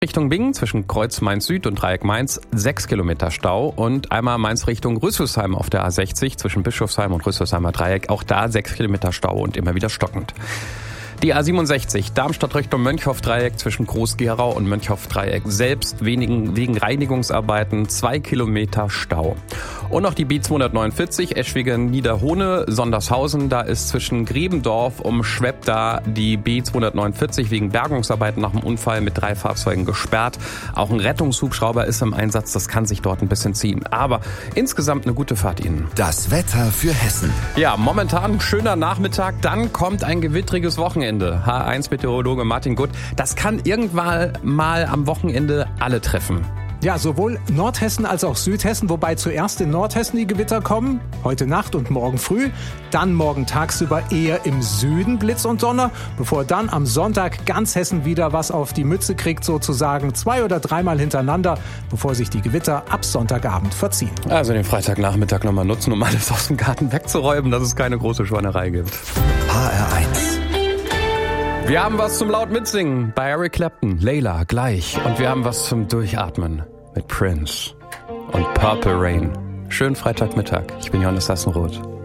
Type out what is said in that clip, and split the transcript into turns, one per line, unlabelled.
Richtung Bingen zwischen Kreuz Mainz Süd und Dreieck Mainz 6 Kilometer Stau und einmal Mainz Richtung Rüsselsheim auf der A60 zwischen Bischofsheim und Rüsselsheimer Dreieck, auch da 6 Kilometer Stau und immer wieder stockend. Die A67 Darmstadt Richtung Mönchhoff-Dreieck zwischen Groß-Gerau und Mönchhoff-Dreieck selbst wegen Reinigungsarbeiten 2 Kilometer Stau. Und noch die B249 Eschwege-Niederhohne Sondershausen, da ist zwischen Grebendorf und Schwebda die B249 wegen Bergungsarbeiten nach dem Unfall mit 3 Fahrzeugen gesperrt. Auch ein Rettungshubschrauber ist im Einsatz, das kann sich dort ein bisschen ziehen. Aber insgesamt eine gute Fahrt Ihnen.
Das Wetter für Hessen.
Ja, momentan ein schöner Nachmittag, dann kommt ein gewittriges Wochenende. H1-Meteorologe Martin Gutt, das kann irgendwann mal am Wochenende alle treffen.
Ja, sowohl Nordhessen als auch Südhessen, wobei zuerst in Nordhessen die Gewitter kommen, heute Nacht und morgen früh, dann morgen tagsüber eher im Süden Blitz und Donner, bevor dann am Sonntag ganz Hessen wieder was auf die Mütze kriegt, sozusagen 2- oder 3-mal hintereinander, bevor sich die Gewitter ab Sonntagabend verziehen.
Also den Freitagnachmittag nochmal nutzen, um alles aus dem Garten wegzuräumen, dass es keine große Schweinerei gibt.
HR1.
Wir haben was zum laut mitsingen bei Eric Clapton, Layla gleich. Und wir haben was zum Durchatmen mit Prince und Purple Rain. Schönen Freitagmittag. Ich bin Johannes Sassenroth.